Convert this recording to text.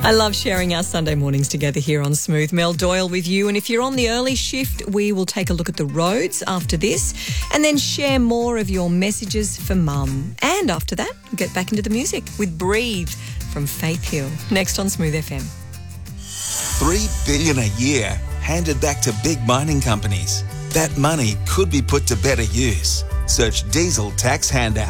I love sharing our Sunday mornings together here on Smooth. Mel Doyle with you. And if you're on the early shift, we will take a look at the roads after this and then share more of your messages for Mum. And after that, we'll get back into the music with Breathe from Faith Hill. Next on Smooth FM. $3 billion a year handed back to big mining companies. That money could be put to better use. Search diesel tax handout.